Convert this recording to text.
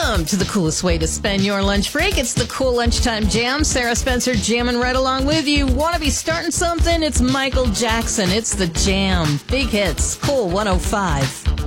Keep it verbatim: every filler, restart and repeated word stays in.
Welcome to the coolest way to spend your lunch break. It's the Cool Lunchtime Jam. Sarah Spencer jamming right along with you. Want to be starting something? It's Michael Jackson. It's the Jam. Big hits. Cool one oh five.